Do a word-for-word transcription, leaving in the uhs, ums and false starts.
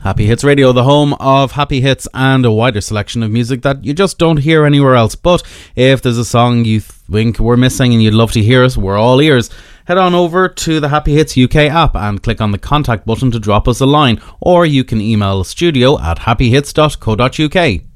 Happy Hits Radio, the home of happy hits and a wider selection of music that you just don't hear anywhere else. But if there's a song you think we're missing and you'd love to hear us, we're all ears. Head on over to the Happy Hits U K app and click on the contact button to drop us a line, or you can email studio at happy hits dot co dot uk.